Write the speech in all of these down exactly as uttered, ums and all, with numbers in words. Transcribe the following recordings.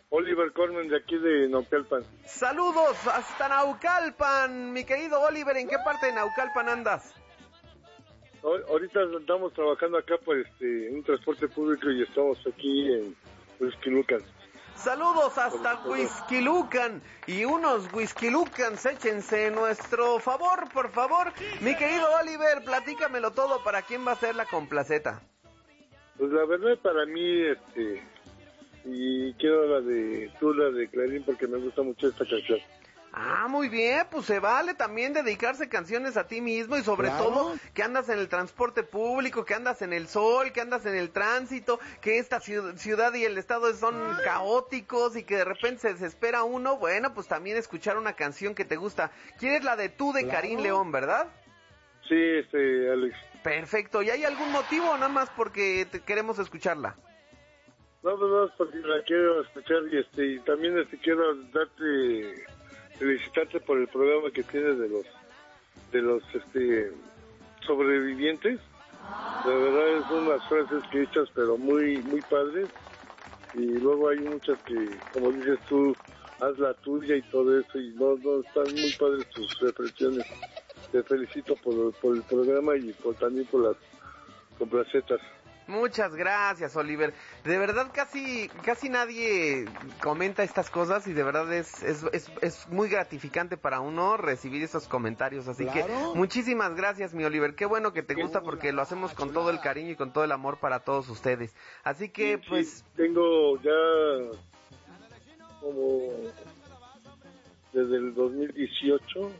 Oliver Corman de aquí de Naucalpan. Saludos hasta Naucalpan, mi querido Oliver, ¿en qué parte de Naucalpan andas? Ahorita estamos trabajando acá por este, en un transporte público y estamos aquí en Huixquilucan. Saludos hasta Huixquilucan y unos Huixquilucans, échense en nuestro favor, por favor. Mi querido Oliver, platícamelo todo, ¿para quién va a ser la complaceta? Pues la verdad para mí, este, y quiero la de Tula de Clarín porque me gusta mucho esta canción. Ah, muy bien, pues se vale también dedicarse canciones a ti mismo y sobre Claro. todo que andas en el transporte público, que andas en el sol, que andas en el tránsito, que esta ciudad y el estado son caóticos y que de repente se desespera uno, bueno, pues también escuchar una canción que te gusta. ¿Quieres la de Tú de Claro. Karim León, verdad? Sí, este, Alex. Perfecto, ¿y hay algún motivo o nada más porque te queremos escucharla? No, pues no, porque la quiero escuchar y este, y también este quiero darte, felicitarte por el programa que tienes de los, de los, este, sobrevivientes. De verdad son unas frases que echas pero muy, muy padres. Y luego hay muchas que, como dices tú, haz la tuya y todo eso y no, no, están muy padres tus reflexiones. Te felicito por, por el programa y por, también por las complacetas. Muchas gracias, Oliver. De verdad casi casi nadie comenta estas cosas y de verdad es es es, es muy gratificante para uno recibir esos comentarios, así Claro. que muchísimas gracias, mi Oliver. Qué bueno que te gusta porque lo hacemos con todo el cariño y con todo el amor para todos ustedes. Así que Sí, pues sí, tengo ya como desde el dos mil dieciocho,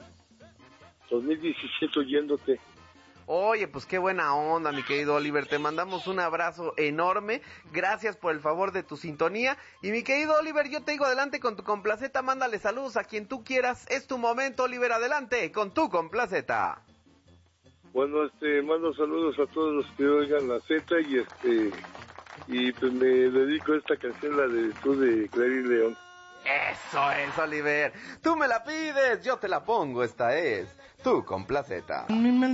dos mil diecisiete oyéndote. oye, pues qué buena onda, mi querido Oliver. Te mandamos un abrazo enorme. Gracias por el favor de tu sintonía. Y mi querido Oliver, yo te digo adelante con tu complaceta. Mándale saludos a quien tú quieras. Es tu momento, Oliver. Adelante con tu complaceta. Bueno, este, mando saludos a todos los que oigan la Z y este, y pues me dedico a esta canción, la de Tú de Clarín León. Eso es, Oliver. Tú me la pides, yo te la pongo. Esta es tu complaceta.